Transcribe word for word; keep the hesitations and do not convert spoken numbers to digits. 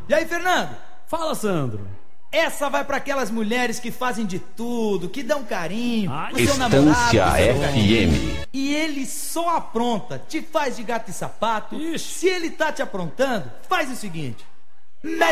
E aí, Fernando? Fala, Sandro. Essa vai pra aquelas mulheres que fazem de tudo, que dão carinho. Ah, pro seu Estância namorado, pro seu F M. carinho. E ele só apronta, te faz de gato e sapato. Ixi. Se ele tá te aprontando, faz o seguinte: mete